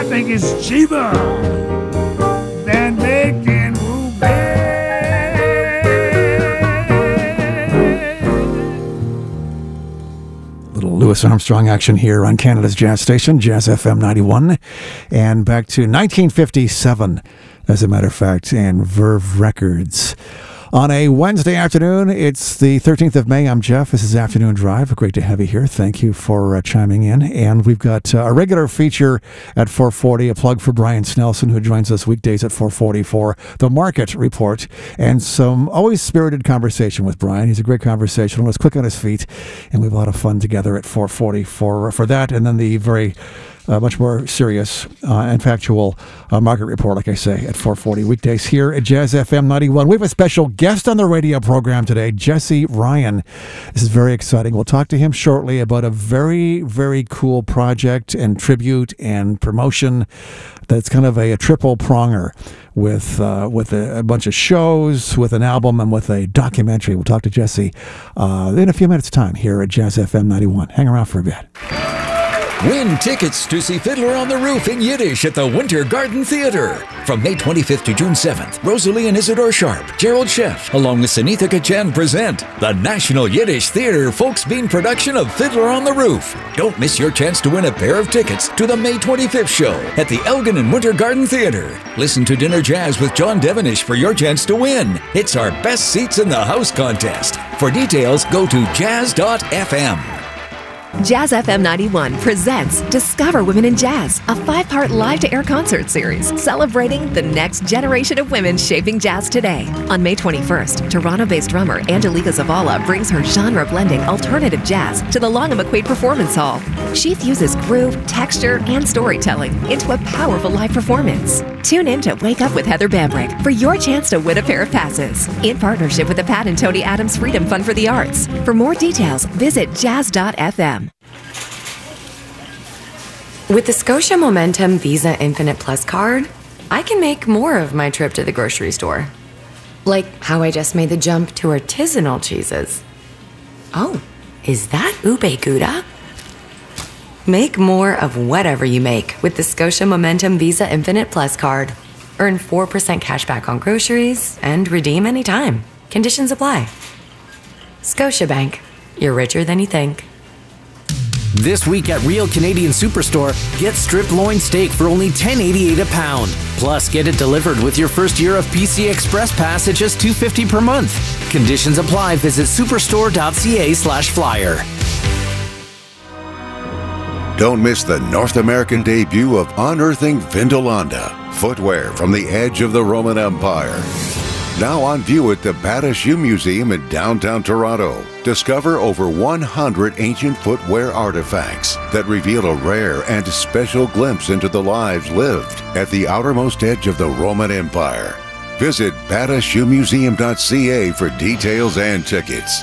I think it's cheaper than making ruby. Little Louis Armstrong action here on Canada's Jazz Station, Jazz FM 91. And back to 1957, as a matter of fact, and Verve Records. On a Wednesday afternoon, it's the 13th of May. I'm Jeff. This is Afternoon Drive. Great to have you here. Thank you for chiming in. And we've got a regular feature at 4:40, a plug for Brian Snelson, who joins us weekdays at 4:40 for the Market Report, and some always spirited conversation with Brian. He's a great conversationalist, quick on his feet, and we have a lot of fun together at 4:40 for that. And then the very much more serious and factual Market Report, like I say, at 4:40 weekdays here at Jazz FM 91. We have a special guest on the radio program today, Jesse Ryan. This is very exciting. We'll talk to him shortly about a very, very cool project and tribute and promotion that's kind of a triple pronger with a bunch of shows, with an album, and with a documentary. We'll talk to Jesse in a few minutes' time here at Jazz FM 91. Hang around for a bit. Win tickets to see Fiddler on the Roof in Yiddish at the Winter Garden Theater. From May 25th to June 7th, Rosalie and Isidore Sharp, Gerald Sheff, along with Sunitha Kachan present the National Yiddish Theater Folksbean production of Fiddler on the Roof. Don't miss your chance to win a pair of tickets to the May 25th show at the Elgin and Winter Garden Theater. Listen to Dinner Jazz with John Devenish for your chance to win. It's our Best Seats in the House contest. For details, go to jazz.fm. Jazz FM 91 presents Discover Women in Jazz, a 5-part live-to-air concert series celebrating the next generation of women shaping jazz today. On May 21st, Toronto-based drummer Angelica Zavala brings her genre-blending alternative jazz to the Long and McQuaid Performance Hall. She fuses groove, texture, and storytelling into a powerful live performance. Tune in to Wake Up with Heather Bambrick for your chance to win a pair of passes in partnership with the Pat and Tony Adams Freedom Fund for the Arts. For more details, visit jazz.fm. With the Scotia Momentum Visa Infinite Plus card, I can make more of my trip to the grocery store. Like how I just made the jump to artisanal cheeses. Oh, is that ube gouda? Make more of whatever you make with the Scotia Momentum Visa Infinite Plus card. Earn 4% cash back on groceries and redeem anytime. Conditions apply. Scotiabank. You're richer than you think. This week at Real Canadian Superstore, get strip loin steak for only $10.88 a pound. Plus, get it delivered with your first year of PC Express Pass at just $2.50 per month. Conditions apply. Visit superstore.ca/flyer. Don't miss the North American debut of Unearthing Vindolanda, footwear from the edge of the Roman Empire. Now on view at the Bata Shoe Museum in downtown Toronto. Discover over 100 ancient footwear artifacts that reveal a rare and special glimpse into the lives lived at the outermost edge of the Roman Empire. Visit batashoemuseum.ca for details and tickets.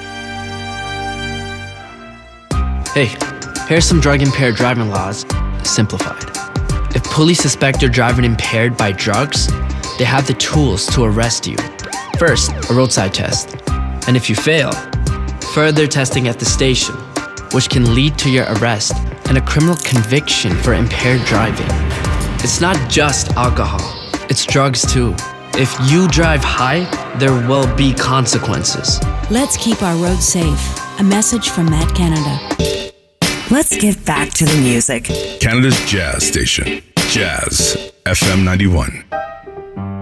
Hey, here's some drug-impaired driving laws, simplified. If police suspect you're driving impaired by drugs, they have the tools to arrest you. First, a roadside test. And if you fail, further testing at the station, which can lead to your arrest and a criminal conviction for impaired driving. It's not just alcohol, it's drugs too. If you drive high, there will be consequences. Let's keep our roads safe. A message from Matt Canada. Let's get back to the music. Canada's Jazz Station, Jazz FM 91.